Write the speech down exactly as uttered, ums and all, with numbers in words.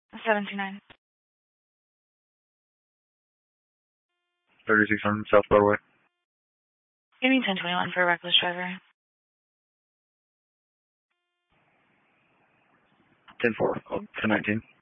seven two nine. thirty-six hundred South Broadway. Give me ten twenty-one for a reckless driver. ten four. Oh, ten nineteen.